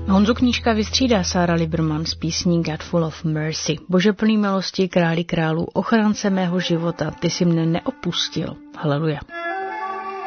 Honzu Knížka vystřídá Sarah Liberman z písní God Full of Mercy. Bože plný milosti, králi králů, ochránce mého života, ty jsi mne neopustil. Haleluja.